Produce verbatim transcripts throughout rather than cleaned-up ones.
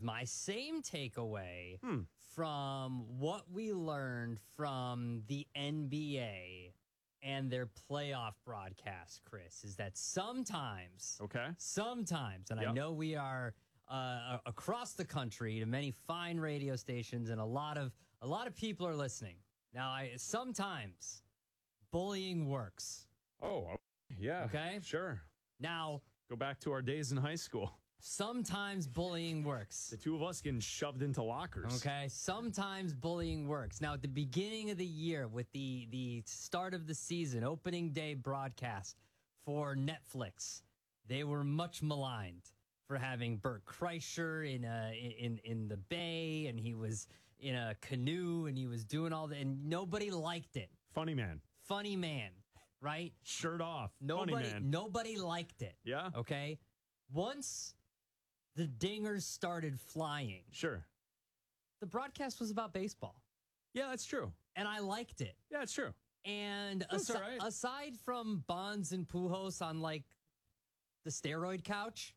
my same takeaway Hmm. from what we learned from the N B A and their playoff broadcast, Chris, is that sometimes, Okay. sometimes, and I Yep. know we are uh, across the country to many fine radio stations, and a lot of a lot of people are listening. Now, I sometimes bullying works. Oh, yeah. Okay. Sure. Now, Go back to our days in high school. sometimes bullying works. The two of us getting shoved into lockers. Okay, sometimes bullying works. Now, at the beginning of the year, with the the start of the season, opening day broadcast for Netflix, they were much maligned for having Bert Kreischer in a in in the bay, and he was in a canoe, and he was doing all that, and nobody liked it. Funny man. Funny man, right? Shirt off. Nobody, Funny man. nobody liked it. Yeah. Okay. Once the dingers started flying, Sure. the broadcast was about baseball, Yeah, that's true. and I liked it. Yeah, it's true. And That's asi- all right. aside from Bonds and Pujols on like the steroid couch,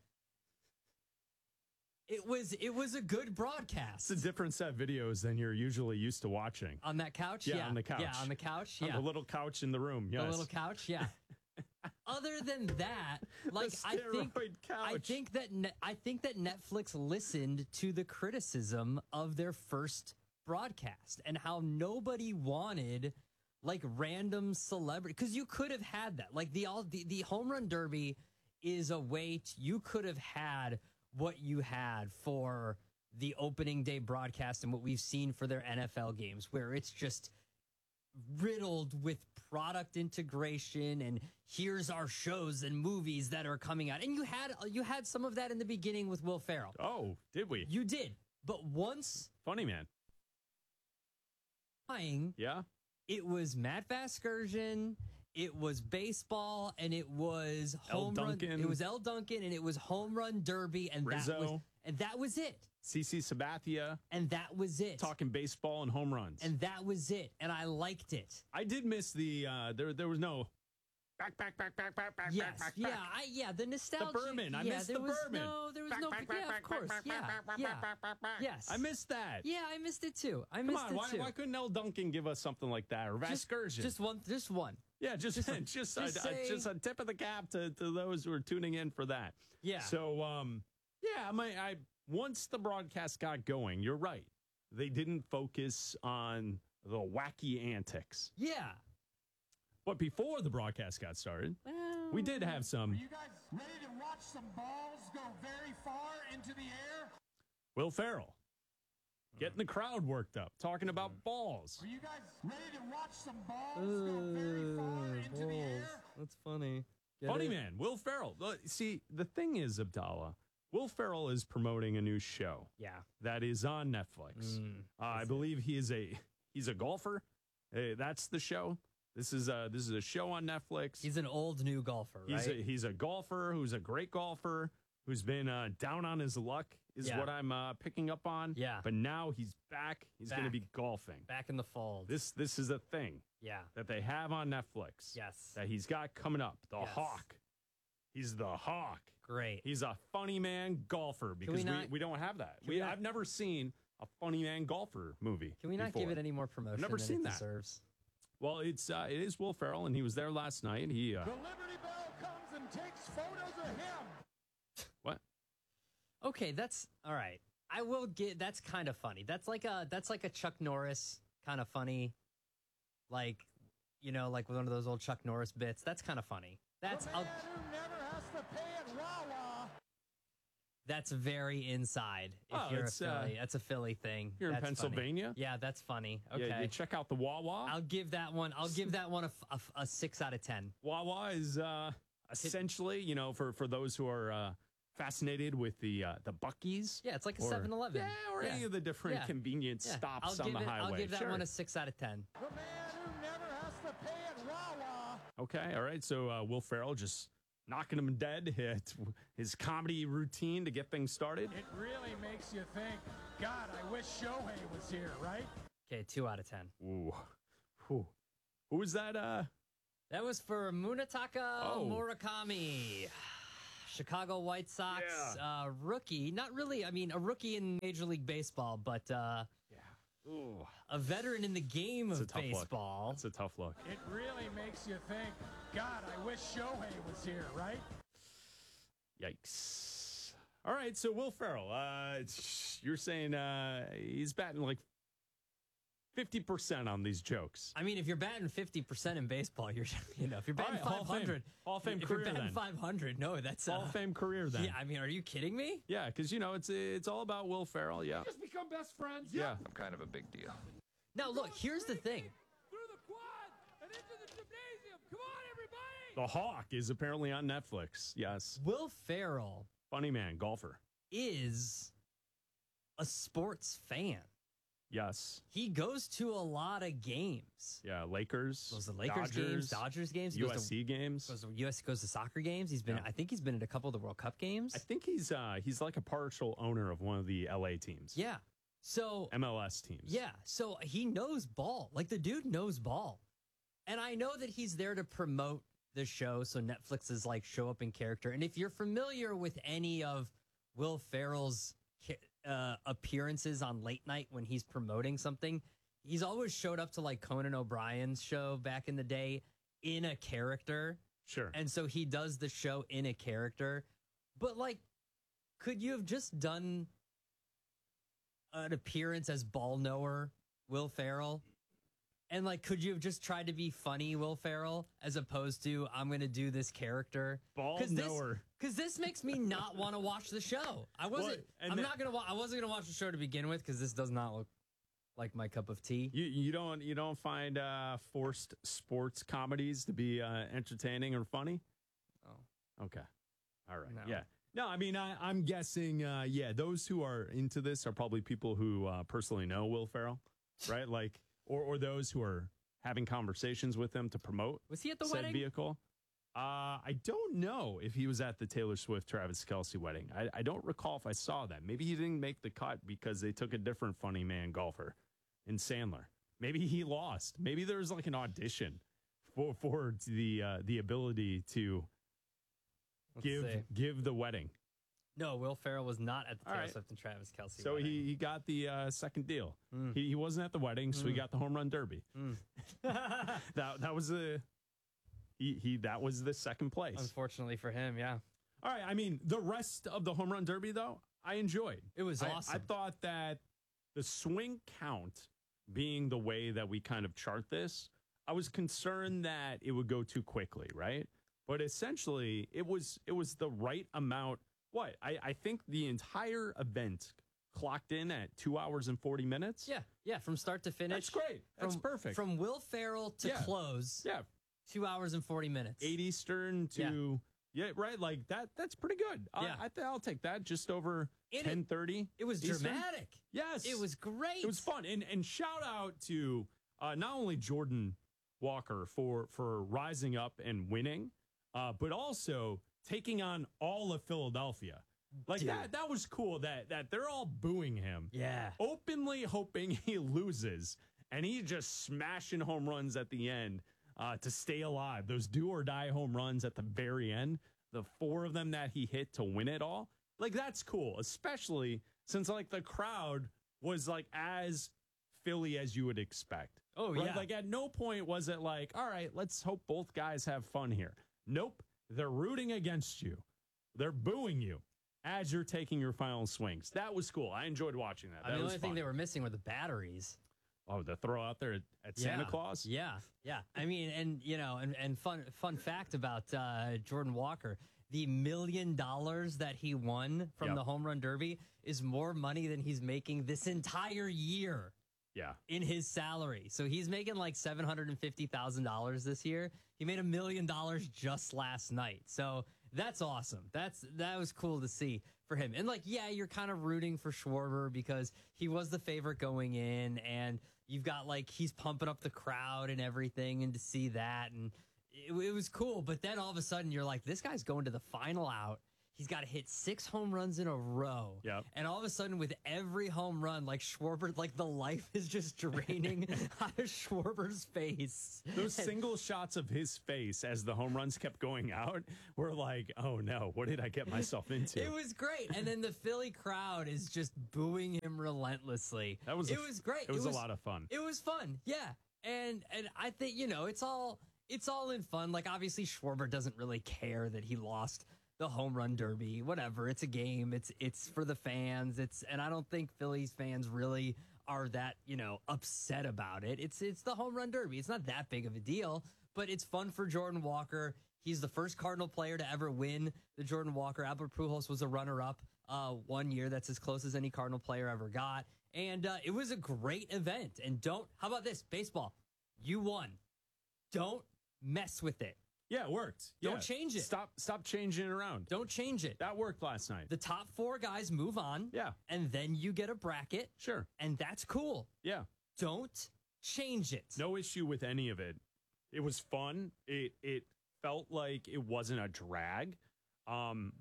it was it was a good broadcast. It's a different set of videos than you're usually used to watching. On that couch, Yeah, yeah, on the couch. yeah, on the couch, On yeah, the little couch in the room. Yes. the little couch, yeah. Other than that, like I think, steroid couch. I think that ne- I think that Netflix listened to the criticism of their first broadcast and how nobody wanted like random celebrity, because you could have had that. Like the all the, the home run derby is a way to, you could have had what you had for the opening day broadcast and what we've seen for their N F L games, where it's just riddled with product integration and here's our shows and movies that are coming out. And you had you had some of that in the beginning with Will Ferrell. Oh, did we? You did. But once Funny man. flying, Yeah. it was Matt Vasgersian, it was baseball, and it was home run. Duncan. It was El Duncan, and it was home run derby, and that Rizzo. was and that was it. CeCe Sabathia And that was it. talking baseball and home runs. And that was it. And I liked it. I did miss the uh there there was no back back back back back back Yes, back back yeah, back. I yeah, the nostalgia. The Berman. I yeah, missed there the was Berman. No, there was Back, no. back, Yeah, back, of course. back, Yeah, back, back, yeah. back, back, back. Yes, I missed that. Yeah, I missed it too. I Come missed on, it why too. why couldn't El Duncan give us something like that or just, Vasgersian? just one, just one. Yeah, just just just, just a, say- a, just a tip of the cap to, to those who are tuning in for that. Yeah. So um yeah, my I once the broadcast got going, you're right. They didn't focus on the wacky antics. Yeah. But before the broadcast got started, we did have some You guys ready to watch some balls go very far into the air? Will Ferrell getting the crowd worked up, talking about balls. Are you guys ready to watch some balls go very far into the air? That's funny. Funny man, Will Ferrell. Look, see, the thing is, Abdallah, Will Ferrell is promoting a new show. Yeah. That is on Netflix. Mm. uh, I believe he is a he's a golfer. Hey, that's the show. This is a this is a show on Netflix. He's an old new golfer, right? He's a, he's a golfer who's a great golfer who's been uh, down on his luck is Yeah. what I'm uh, picking up on. Yeah. But now he's back. He's going to Back. be golfing. Back in the fold. This this is a thing yeah. that they have on Netflix. Yes. That he's got coming up. The Yes. Hawk. He's the Hawk. Great. He's a funny man golfer because we, not- we, don't have that. we We, not- I've never seen a funny man golfer movie. Can we not before. give it any more promotion Never than seen it that. deserves? Well, it's uh, it is Will Ferrell, and he was there last night. He uh, The Liberty Bell comes and takes photos of him. what? Okay, that's all right. I will get. That's kind of funny. That's like a that's like a Chuck Norris kind of funny, like you know, like one of those old Chuck Norris bits. That's kind of funny. That's The I'll, man who never has to pay at Wawa. that's very inside. If Oh, you're a it's, uh, Philly, that's a Philly thing. You're in That's funny. Pennsylvania? Yeah, that's funny. Okay, Yeah, you check out the Wawa. I'll give that one. I'll give that one a, f- a f- a six out of ten. Wawa is uh, essentially, you know, for, for those who are uh, fascinated with the uh, the Buc-ee's. Yeah, it's like a or- seven eleven. Yeah, or any of the different Yeah. convenience Yeah. stops I'll on give the it, highway. I'll give that Sure. one a six out of ten. The man who never has to pay at Wawa. Okay, all right. So uh, Will Ferrell just knocking him dead. Hit his comedy routine to get things started. It really makes you think, God, I wish Shohei was here, right? Okay, two out of ten. Ooh. Whew. Who was that? Uh, That was for Munetaka Oh. Murakami. Chicago White Sox Yeah. uh, rookie. Not really. I mean, a rookie in Major League Baseball, but uh, Yeah. Ooh. a veteran in the game It's a of tough baseball. look. It's a tough look. It really makes you think, God, I wish Shohei was here, right? Yikes. All right, so Will Ferrell, uh, it's- you're saying uh, he's batting like fifty percent on these jokes. I mean, if you're batting fifty percent in baseball, you're you know if you're All batting right, Hall of Fame. five hundred, Hall of Fame if career you're batting then. five hundred, no, that's uh, Hall of Fame career then. Yeah, I mean, are you kidding me? Yeah, because, you know, it's it's all about Will Ferrell. Yeah. Just become best friends. Yeah. I'm kind of a big deal. Now, look, here's the thing. Through the quad and into the gymnasium. Come on, everybody. The Hawk is apparently on Netflix. Yes. Will Ferrell Funny man, golfer. is a sports fan. Yes. He goes to a lot of games. Yeah, Lakers. Goes to Lakers Dodgers, games, Dodgers games. He U goes S C to, games. goes to U S goes to soccer games. He's been, Yeah. I think he's been at a couple of the World Cup games. I think he's uh he's like a partial owner of one of the L A teams. Yeah. So M L S teams. yeah, so he knows ball. Like the dude knows ball. And I know that he's there to promote the show, so Netflix is like show up in character. And if you're familiar with any of Will Ferrell's uh, appearances on late night when he's promoting something, he's always showed up to like Conan O'Brien's show back in the day in a character. Sure. And so he does the show in a character. But like, could you have just done an appearance as ball knower Will Ferrell? And like, could you have just tried to be funny Will Ferrell as opposed to I'm going to do this character? Ball Cause this, knower. Because this makes me not want to watch the show. I wasn't. Well, and I'm the- not gonna. Wa- I wasn't gonna watch the show to begin with because this does not look like my cup of tea. You you don't you don't find uh, forced sports comedies to be uh, entertaining or funny? Oh. Okay. All right. No. Yeah. No, I mean I, I'm guessing. Uh, yeah, those who are into this are probably people who uh, personally know Will Ferrell, right? Like, or or those who are having conversations with him to promote Was he at the said wedding? vehicle. Uh, I don't know if he was at the Taylor Swift Travis Kelce wedding. I, I don't recall if I saw that. Maybe he didn't make the cut because they took a different funny man golfer in Sandler. Maybe he lost. Maybe there's like an audition for for the uh, the ability to Let's give see. give the wedding. No, Will Ferrell was not at the All Taylor right. Swift and Travis Kelce. So wedding. he, he got the uh, second deal. Mm. He, he wasn't at the wedding, so he Mm. got the home run derby. Mm. That that was a he, he that was the second place. Unfortunately for him, yeah. All right. I mean, the rest of the home run derby, though, I enjoyed. It was I- awesome. I thought that the swing count being the way that we kind of chart this, I was concerned that it would go too quickly, right? But essentially, it was it was the right amount. What? I, I think the entire event clocked in at two hours and forty minutes. Yeah, yeah, from start to finish. That's great. That's From- perfect. From Will Ferrell to Yeah. close, yeah, two hours and forty minutes. eight Eastern to yeah, right. Like that. That's pretty good. I- Yeah. I, think I'll take that. Just over And it- ten thirty. It was dramatic. Yes, It was great. It was fun, and and shout out to uh, not only Jordan Walker for for rising up and winning, uh, but also taking on all of Philadelphia. Like Dude. that. That was cool. That that they're all booing him, Yeah. openly hoping he loses, and he's just smashing home runs at the end uh, to stay alive. Those do or die home runs at the very end, the four of them that he hit to win it all. Like that's cool, especially since like the crowd was like as Philly as you would expect. Oh, Right? yeah. Like at no point was it like, all right, let's hope both guys have fun here. Nope. They're rooting against you. They're booing you as you're taking your final swings. That was cool. I enjoyed watching that. I That mean, the was only fun. thing they were missing were the batteries. Oh, the throw out there at, at Santa Yeah. Claus? Yeah, yeah. I mean, and you know, and, and fun fun fact about uh, Jordan Walker: the million dollars that he won from Yep. the home run derby is more money than he's making this entire year Yeah. in his salary. So he's making like seven hundred and fifty thousand dollars this year. He made a million dollars just last night. So that's awesome. That's that was cool to see for him. And like, yeah, you're kind of rooting for Schwarber because he was the favorite going in, and you've got like he's pumping up the crowd and everything, and to see that, and it, it was cool. But then all of a sudden, you're like, this guy's going to the final out. He's got to hit six home runs in a row. Yep. And all of a sudden, with every home run, like Schwarber, like the life is just draining out of Schwarber's face. Those single shots of his face as the home runs kept going out were like, oh no, what did I get myself into? It was great. And then the Philly crowd is just booing him relentlessly. That was it a- was great. It was, a lot of fun. It was fun. Yeah. And and I think, you know, it's all it's all in fun. Like obviously Schwarber doesn't really care that he lost the home run derby. Whatever. It's a game. It's it's for the fans. It's and I don't think Phillies fans really are that, you know, upset about it. It's it's the home run derby. It's not that big of a deal, but it's fun for Jordan Walker. He's the first Cardinal player to ever win the Jordan Walker. Albert Pujols was a runner-up uh, one year. That's as close as any Cardinal player ever got. And uh, it was a great event. And don't, how about this? Baseball, you won. Don't mess with it. Yeah, it worked. Don't Yeah. change it. Stop stop changing it around. Don't change it. That worked last night. The top four guys move on. Yeah. And then you get a bracket. Sure. And that's cool. Yeah. Don't change it. No issue with any of it. It was fun. It it felt like it wasn't a drag. Um,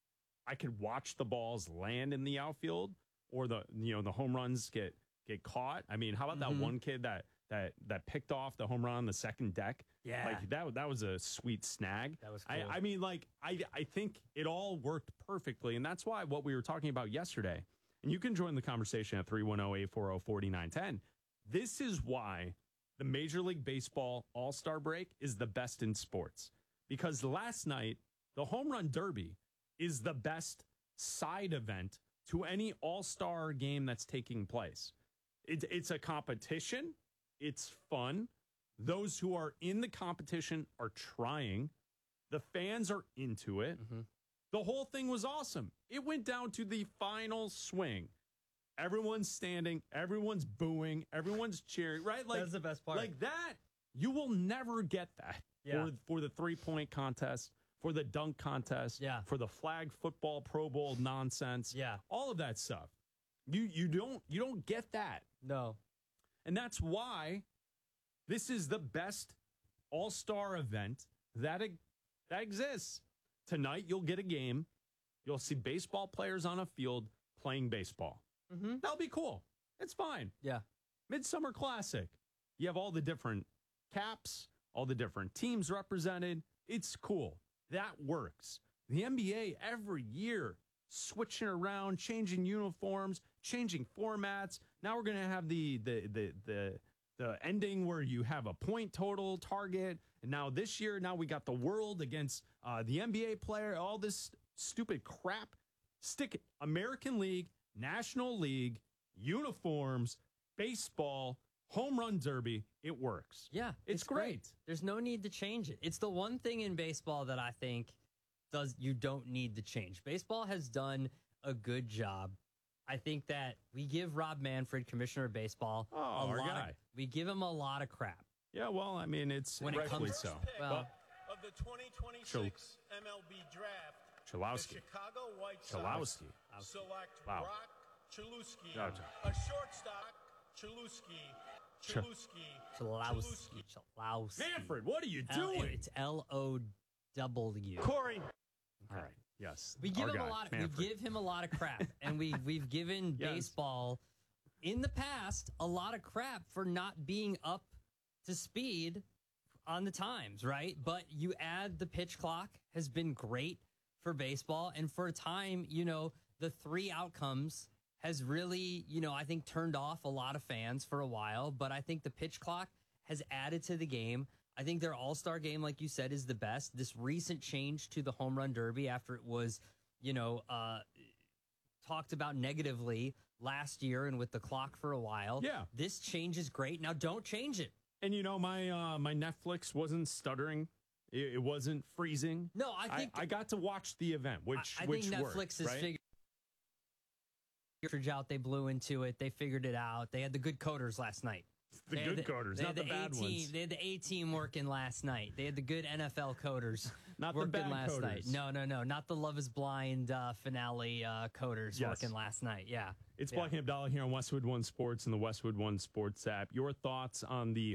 I could watch the balls land in the outfield or the you know the home runs get get caught. I mean, how about Mhm. that one kid that that that picked off the home run on the second deck? Yeah. Like that that was a sweet snag. That was I, cool. I mean, like I I think it all worked perfectly, and that's why what we were talking about yesterday. And you can join the conversation at three one zero, eight four zero, four nine one zero. This is why the Major League Baseball All-Star break is the best in sports. Because last night, the Home Run Derby is the best side event to any All-Star game that's taking place. It, it's a competition. It's fun. Those who are in the competition are trying. The fans are into it. Mhm. The whole thing was awesome. It went down to the final swing. Everyone's standing, everyone's booing, everyone's cheering, right? Like That's the best part. Like that, you will never get that Yeah. for for the three-point contest, for the dunk contest, Yeah. for the flag football Pro Bowl nonsense. Yeah. All of that stuff. You you don't you don't get that. No. And that's why this is the best all-star event that e- that exists. Tonight you'll get a game. You'll see baseball players on a field playing baseball. Mm-hmm. That'll be cool. It's fine. Yeah. Midsummer Classic. You have all the different caps, all the different teams represented. It's cool. That works. The N B A every year switching around, changing uniforms, changing formats. Now we're going to have the the the the the ending where you have a point total target. And now this year, now we got the world against uh, the N B A player, all this stupid crap. Stick it. American League, National League, uniforms, baseball, home run derby. It works. Yeah. It's great. There's no need to change it. It's the one thing in baseball that I think does you don't need to change. Baseball has done a good job. I think that we give Rob Manfred, commissioner of baseball, Oh, a our lot guy. Of, we give him a lot of crap. Yeah, well, I mean, it's When it rightfully comes- so. Well, of the twenty twenty-six M L B draft, the Chalowski. Chicago White Sox Chalowski. select Wow. Rock Chalewski, No, a shortstop, Chalewski, Ch- Chalewski, Chalowski. Chalowski. Manfred, what are you L- doing? It's L O W. Corey. All right. Yes. We give our him guy, a lot. Of, Manfred. we give him a lot of crap, and we we've given Yes. baseball in the past a lot of crap for not being up to speed on the times, right? But you add the pitch clock has been great for baseball, and for a time, you know, the three outcomes has really, you know, I think turned off a lot of fans for a while. But I think the pitch clock has added to the game. I think their all-star game, like you said, is the best. This recent change to the home run derby after it was, you know, uh, talked about negatively last year and with the clock for a while. Yeah. This change is great. Now don't change it. And you know, my uh, my Netflix wasn't stuttering. It, it wasn't freezing. No, I think I, got to watch the event, which I, I which think worked, Netflix has right? figured cartridge out. They blew into it. They figured it out. They had the good coders last night. the They had good coders, they not had the, bad A-team, ones. They had the A team working last night. They had the good N F L coders Not the working bad last coders. night. No, no, no, not the Love Is Blind uh, finale uh, coders Yes. working last night. Yeah, It's Yeah. Black and Abdallah here on Westwood One Sports and the Westwood One Sports app. Your thoughts on the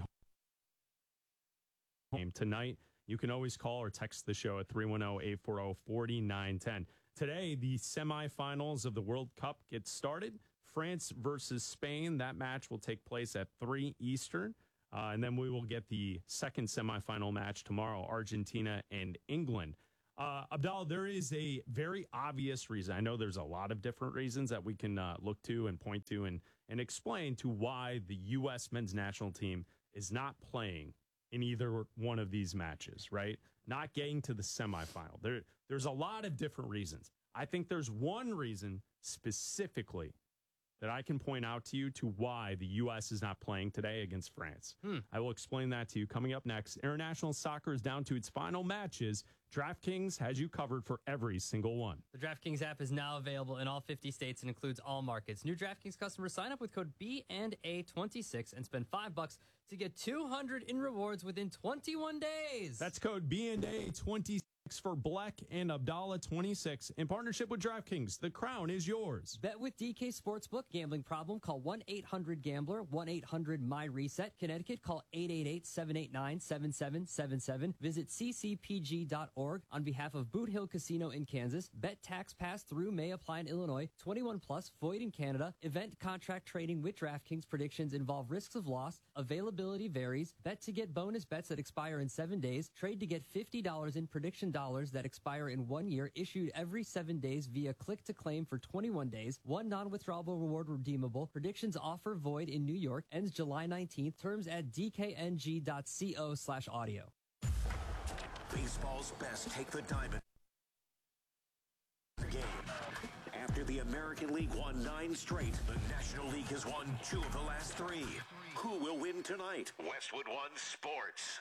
game tonight? You can always call or text the show at three one zero, eight four zero, four nine one zero. Today, the semifinals of the World Cup get started. France versus Spain. That match will take place at three Eastern. Uh, and then we will get the second semifinal match tomorrow, Argentina and England. Uh, Abdallah, there is a very obvious reason. I know there's a lot of different reasons that we can uh, look to and point to and, and explain to why the U S men's national team is not playing in either one of these matches, right? Not getting to the semifinal. There, there's a lot of different reasons. I think there's one reason specifically that I can point out to you to why the U S is not playing today against France. Hmm. I will explain that to you coming up next. International soccer is down to its final matches. DraftKings has you covered for every single one. The DraftKings app is now available in all fifty states and includes all markets. New DraftKings customers sign up with code B and A twenty-six and spend five bucks to get two hundred in rewards within twenty-one days. That's code B and A twenty-six for Black and Abdallah twenty-six in partnership with DraftKings. The crown is yours. Bet with D K Sportsbook. Gambling problem? Call one eight hundred gambler, one eight hundred M Y reset. Connecticut, call eight eight eight, seven eight nine, seven seven seven seven. Visit c c p g dot org on behalf of Boot Hill Casino in Kansas. Bet tax pass through may apply in Illinois. twenty-one plus, void in Canada. Event contract trading with DraftKings. Predictions involve risks of loss. Availability varies. Bet to get bonus bets that expire in seven days. Trade to get fifty dollars in prediction dollars that expire in one year. Issued every seven days via click to claim for twenty-one days. One non-withdrawable reward redeemable. Predictions offer void in New York. Ends July nineteenth. Terms at d k n g dot co slash audio. Baseball's best take the diamond game. After the American League won nine straight, the National League has won two of the last three. Who will win tonight? Westwood One Sports.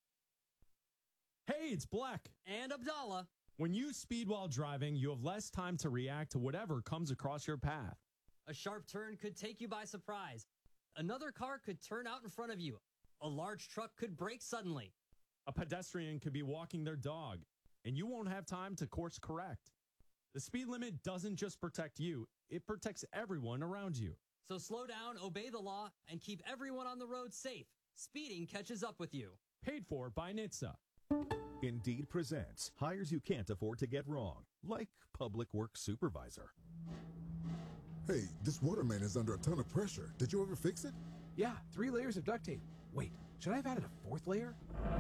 Hey, it's Black and Abdallah. When you speed while driving, you have less time to react to whatever comes across your path. A sharp turn could take you by surprise. Another car could turn out in front of you. A large truck could brake suddenly. A pedestrian could be walking their dog, and you won't have time to course correct. The speed limit doesn't just protect you, it protects everyone around you. So slow down, obey the law, and keep everyone on the road safe. Speeding catches up with you. Paid for by N H T S A. Indeed presents hires you can't afford to get wrong, like public works supervisor. Hey, this waterman is under a ton of pressure. Did you ever fix it? Yeah, three layers of duct tape. Wait, should I have added a fourth layer?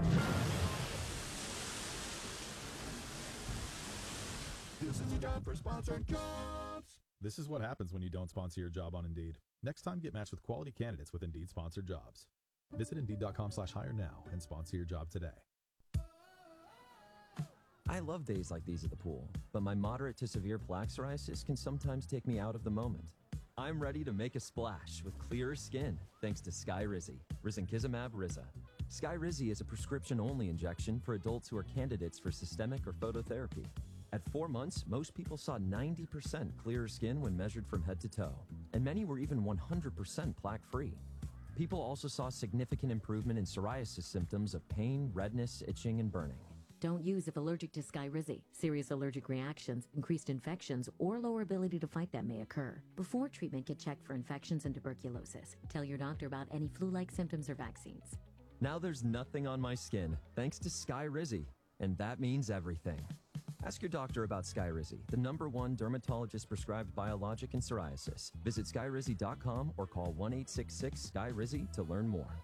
This is a job for sponsored jobs. This is what happens when you don't sponsor your job on Indeed. Next time, get matched with quality candidates with Indeed sponsored jobs. Visit Indeed.com slash hire now and sponsor your job today. I love days like these at the pool, but my moderate to severe plaque psoriasis can sometimes take me out of the moment. I'm ready to make a splash with clearer skin thanks to Skyrizi, Risankizumab Riza. Skyrizi is a prescription-only injection for adults who are candidates for systemic or phototherapy. At four months, most people saw ninety percent clearer skin when measured from head to toe, and many were even one hundred percent plaque-free. People also saw significant improvement in psoriasis symptoms of pain, redness, itching, and burning. Don't use if allergic to Skyrizi. Serious allergic reactions, increased infections, or lower ability to fight them may occur. Before treatment, get checked for infections and tuberculosis. Tell your doctor about any flu-like symptoms or vaccines. Now there's nothing on my skin thanks to Skyrizi, and that means everything. Ask your doctor about Skyrizi, the number one dermatologist-prescribed biologic in psoriasis. Visit skyrizi dot com or call one eight six six Sky Rizzy to learn more.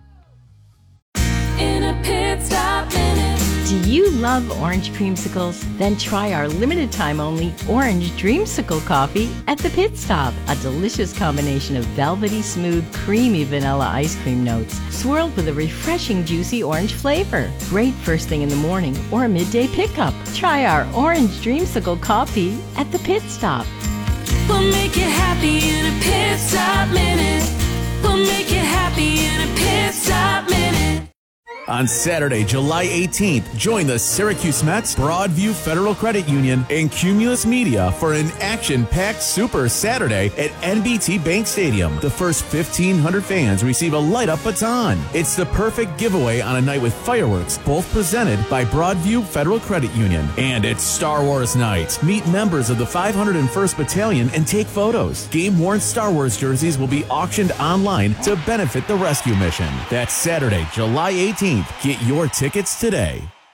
In a pit stop minute. Do you love orange creamsicles? Then try our limited time only Orange Dreamsicle coffee at the Pit Stop. A delicious combination of velvety smooth, creamy vanilla ice cream notes, swirled with a refreshing juicy orange flavor. Great first thing in the morning or a midday pickup. Try our Orange Dreamsicle coffee at the Pit Stop. We'll make you happy in a pit stop minute. We'll make you happy in a pit stop minute. On Saturday, July eighteenth, join the Syracuse Mets, Broadview Federal Credit Union, and Cumulus Media for an action-packed Super Saturday at N B T Bank Stadium. The first fifteen hundred fans receive a light-up baton. It's the perfect giveaway on a night with fireworks, both presented by Broadview Federal Credit Union. And it's Star Wars night. Meet members of the five hundred first Battalion and take photos. Game-worn Star Wars jerseys will be auctioned online to benefit the rescue mission. That's Saturday, July eighteenth. Get your tickets today.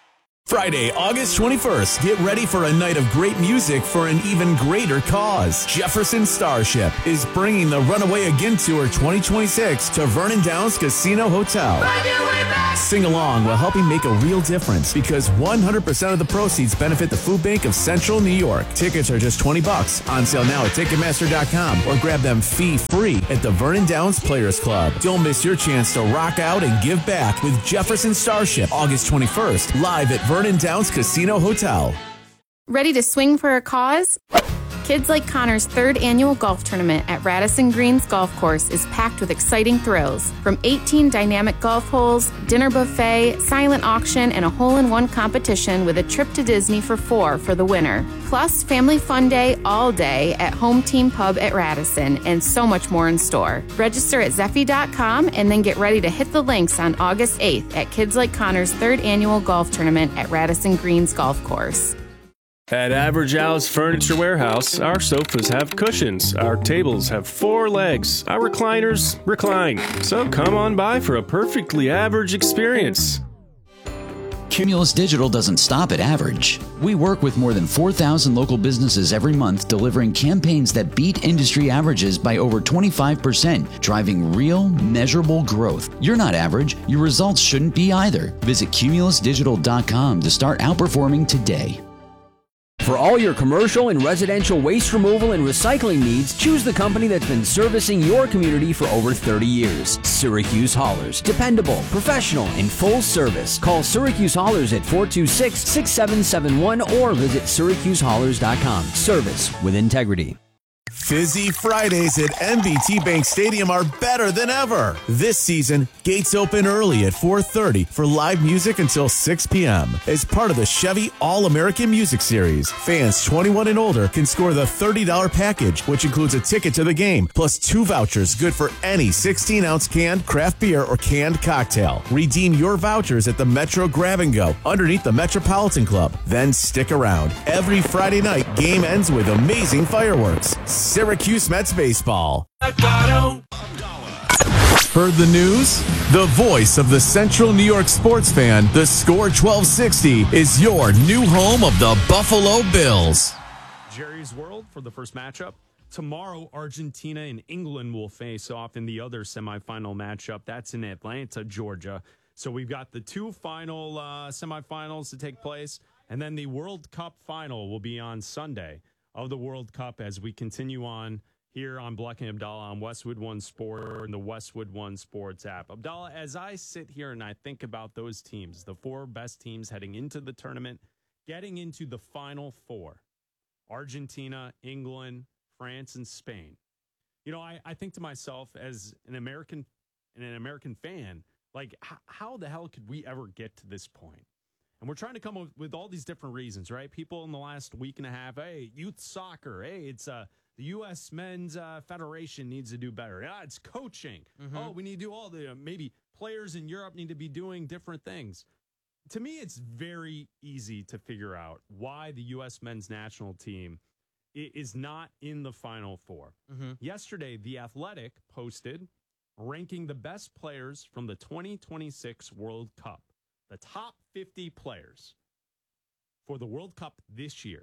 Friday, August twenty-first, get ready for a night of great music for an even greater cause. Jefferson Starship is bringing the Runaway Again Tour twenty twenty-six to Vernon Downs Casino Hotel. Sing along while helping make a real difference because one hundred percent of the proceeds benefit the Food Bank of Central New York. Tickets are just twenty bucks, on sale now at Ticketmaster dot com or grab them fee-free at the Vernon Downs Players Club. Don't miss your chance to rock out and give back with Jefferson Starship, August twenty-first, live at Vernon Downs Casino Hotel. Ready to swing for a cause? Kids Like Connor's third annual golf tournament at Radisson Greens Golf Course is packed with exciting thrills. From eighteen dynamic golf holes, dinner buffet, silent auction, and a hole-in-one competition with a trip to Disney for four for the winner. Plus, family fun day all day at Home Team Pub at Radisson, and so much more in store. Register at Zeffy dot com and then get ready to hit the links on August eighth at Kids Like Connor's third annual golf tournament at Radisson Greens Golf Course. At Average Al's Furniture Warehouse, our sofas have cushions, our tables have four legs, our recliners recline. So come on by for a perfectly average experience. Cumulus Digital doesn't stop at average. We work with more than four thousand local businesses every month, delivering campaigns that beat industry averages by over twenty-five percent, driving real, measurable growth. You're not average. Your results shouldn't be either. Visit Cumulus Digital dot com to start outperforming today. For all your commercial and residential waste removal and recycling needs, choose the company that's been servicing your community for over thirty years. Syracuse Haulers. Dependable, professional, and full service. Call Syracuse Haulers at four two six, six seven seven one or visit Syracuse Haulers dot com. Service with integrity. Fizzy Fridays at M B T Bank Stadium are better than ever. This season, gates open early at four thirty for live music until six p.m. As part of the Chevy All-American Music Series, fans twenty-one and older can score the thirty dollars package, which includes a ticket to the game, plus two vouchers good for any sixteen-ounce canned craft beer or canned cocktail. Redeem your vouchers at the Metro Grab and Go underneath the Metropolitan Club. Then stick around. Every Friday night, game ends with amazing fireworks. Syracuse Mets baseball. Heard the news? The voice of the Central New York sports fan, the Score twelve sixty, is your new home of the Buffalo Bills. Jerry's World for the first matchup. Tomorrow, Argentina and England will face off in the other semifinal matchup. That's in Atlanta, Georgia. So we've got the two final uh, semifinals to take place, and then the World Cup final will be on Sunday of the World Cup as we continue on here on Bleck and Abdallah on Westwood One Sport and the Westwood One Sports app. Abdallah, as I sit here and I think about those teams, the four best teams heading into the tournament, getting into the Final Four, Argentina, England, France, and Spain. You know, I, I think to myself as an American and an American fan, like, h- how the hell could we ever get to this point? And we're trying to come up with all these different reasons, right? People in the last week and a half, hey, youth soccer, hey, it's uh, the U S Men's uh, Federation needs to do better. Yeah, it's coaching. Mm-hmm. Oh, we need to do all the, uh, maybe players in Europe need to be doing different things. To me, it's very easy to figure out why the U S Men's national team is not in the Final Four. Mm-hmm. Yesterday, The Athletic posted ranking the best players from the twenty twenty-six World Cup. The top fifty players for the World Cup this year.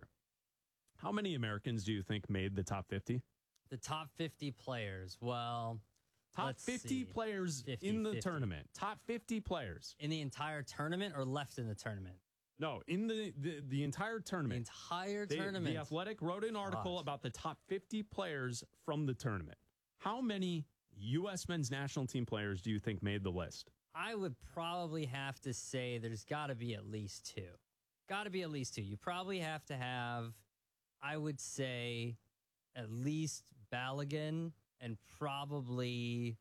How many Americans do you think made the top fifty? The top fifty players. Well, top fifty see. players fifty, in the fifty. Tournament. Top fifty players. In the entire tournament or left in the tournament? No, in the, the, the entire tournament. The entire they, tournament. The Athletic wrote an article Gosh. about the top fifty players from the tournament. How many U S men's national team players do you think made the list? I would probably have to say there's got to be at least two. Got to be at least two. You probably have to have, I would say, at least Balogun and probably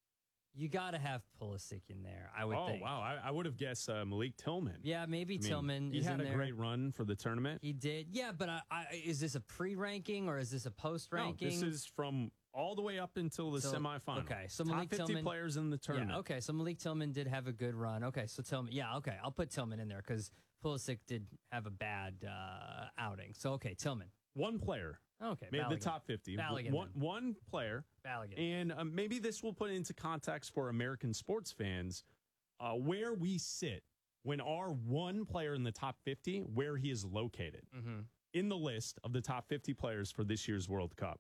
you got to have Pulisic in there, I would oh, think. Oh, wow. I, I would have guessed uh, Malik Tillman. Yeah, maybe I mean, Tillman he is had in a there. great run for the tournament. He did. Yeah, but I, I, is this a pre-ranking or is this a post-ranking? No, this is from all the way up until the so, semifinal. Okay, so top Malik fifty Tillman, players in the tournament. Yeah, okay, so Malik Tillman did have a good run. Okay, so Tillman, yeah, okay, I'll put Tillman in there because Pulisic did have a bad uh, outing. So okay, Tillman, one player. Okay, made Balogun. the top fifty. Balogun, one, one player. Balogun. And um, maybe this will put into context for American sports fans uh, where we sit when our one player in the top fifty, where he is located Mm-hmm. in the list of the top fifty players for this year's World Cup.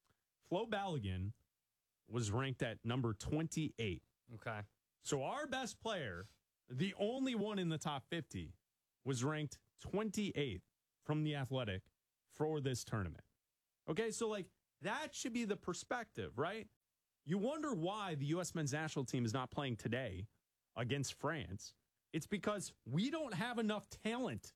Flo Balogun was ranked at number twenty-eight. Okay. So our best player, the only one in the top fifty, was ranked twenty-eighth from The Athletic for this tournament. Okay, so like that should be the perspective, right? You wonder why the U S men's national team is not playing today against France. It's because we don't have enough talent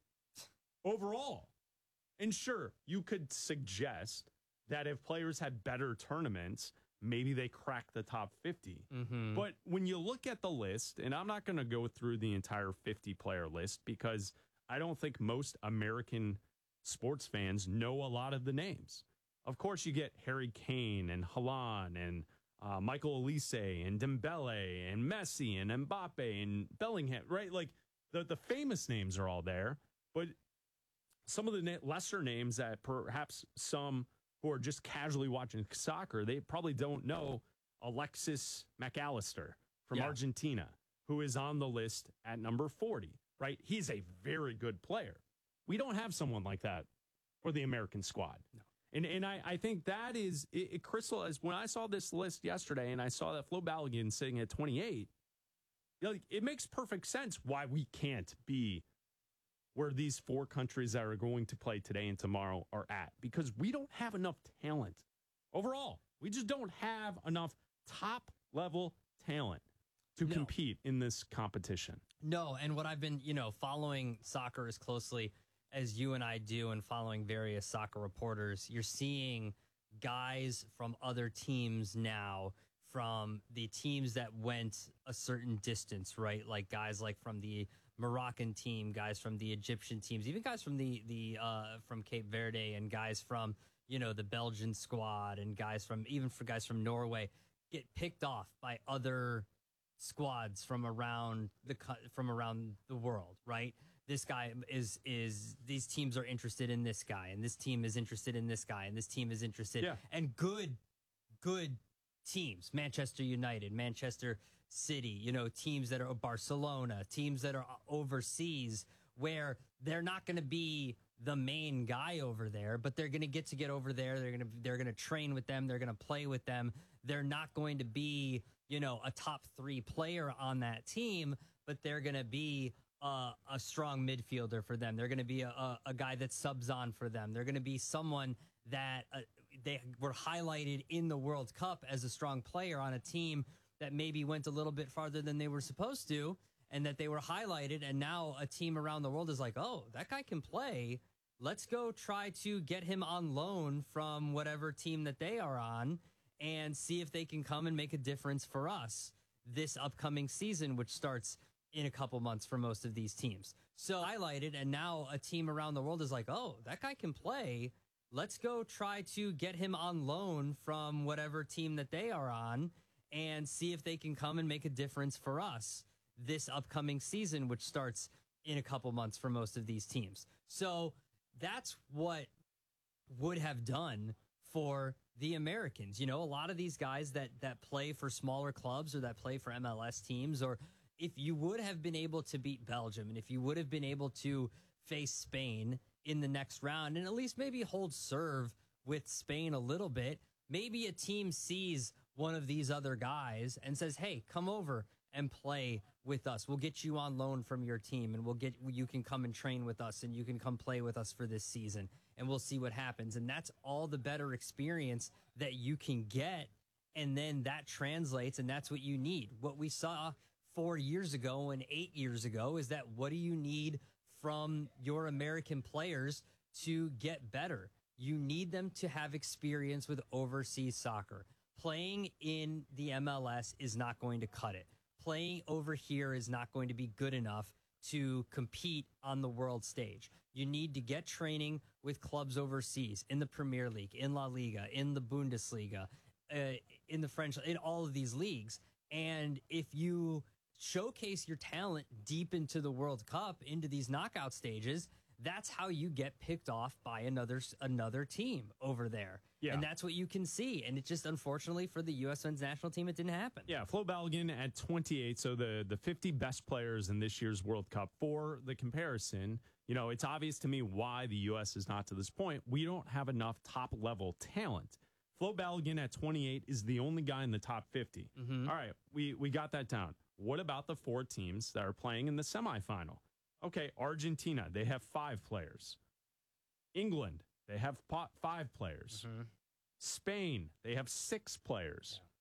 overall. And sure, you could suggest that if players had better tournaments, maybe they crack the top fifty. Mm-hmm. But when you look at the list, and I'm not going to go through the entire fifty-player list because I don't think most American sports fans know a lot of the names. Of course, you get Harry Kane and Haaland and uh, Michael Olise and Dembele and Messi and Mbappe and Bellingham, right? Like the, the famous names are all there, but some of the na- lesser names that perhaps some who are just casually watching soccer, they probably don't know Alexis McAllister from Yeah. Argentina, who is on the list at number forty, right? He's a very good player. We don't have someone like that for the American squad. No. And and I, I think that is, it, it crystallized, when I saw this list yesterday and I saw that Flo Balogun sitting at twenty-eight, you know, it makes perfect sense why we can't be where these four countries that are going to play today and tomorrow are at, because we don't have enough talent overall. We just don't have enough top level talent to No. compete in this competition. No, and what I've been, you know, following soccer as closely as you and I do and following various soccer reporters, you're seeing guys from other teams now, from the teams that went a certain distance, right? Like guys like from the Moroccan team, guys from the Egyptian teams, even guys from the the uh, from Cape Verde, and guys from, you know, the Belgian squad, and guys from even for guys from Norway get picked off by other squads from around the co- from around the world, right? This guy is is these teams are interested in this guy, and this team is interested in this guy, and this team is interested, Yeah. and good good teams, Manchester United, Manchester City, you know, teams that are Barcelona, teams that are overseas, where they're not going to be the main guy over there, but they're going to get to get over there. They're going to they're going to train with them. They're going to play with them. They're not going to be, you know, a top three player on that team, but they're going to be uh, a strong midfielder for them. They're going to be a, a, a guy that subs on for them. They're going to be someone that uh, they were highlighted in the World Cup as a strong player on a team that maybe went a little bit farther than they were supposed to, and that they were highlighted. And now a team around the world is like, oh, that guy can play. Let's go try to get him on loan from whatever team that they are on and see if they can come and make a difference for us this upcoming season, which starts in a couple months for most of these teams. So highlighted, and now a team around the world is like, oh, that guy can play. Let's go try to get him on loan from whatever team that they are on and see if they can come and make a difference for us this upcoming season, which starts in a couple months for most of these teams. So that's what would have done for the Americans. You know, a lot of these guys that that play for smaller clubs or that play for M L S teams, or if you would have been able to beat Belgium and if you would have been able to face Spain in the next round and at least maybe hold serve with Spain a little bit, maybe a team sees one of these other guys and says, hey, come over and play with us. We'll get you on loan from your team, and we'll get you can come and train with us, and you can come play with us for this season, and we'll see what happens. And that's all the better experience that you can get, and then that translates, and that's what you need. What we saw four years ago and eight years ago is that what do you need from your American players to get better? You need them to have experience with overseas soccer. Playing in the M L S is not going to cut it. Playing over here is not going to be good enough to compete on the world stage. You need to get training with clubs overseas, in the Premier League, in La Liga, in the Bundesliga, uh, in the French, in all of these leagues. And if you showcase your talent deep into the World Cup, into these knockout stages, that's how you get picked off by another another team over there. Yeah. And that's what you can see. And it just, unfortunately, for the U S men's national team, it didn't happen. Yeah, Flo Balogun at twenty-eight. So the, the fifty best players in this year's World Cup. For the comparison, you know, it's obvious to me why the U S is not to this point. We don't have enough top-level talent. Flo Balogun at twenty-eight is the only guy in the top fifty. Mm-hmm. All right, we, we got that down. What about the four teams that are playing in the semifinal? Okay, Argentina, they have five players. England, they have po- five players. Mm-hmm. Spain, they have six players.